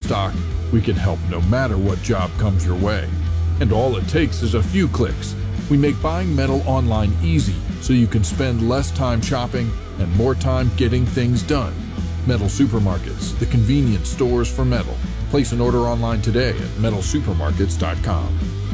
stock, we can help no matter what job comes your way. And all it takes is a few clicks. We make buying metal online easy so you can spend less time shopping and more time getting things done. Metal Supermarkets, the convenience stores for metal. Place an order online today at metalsupermarkets.com.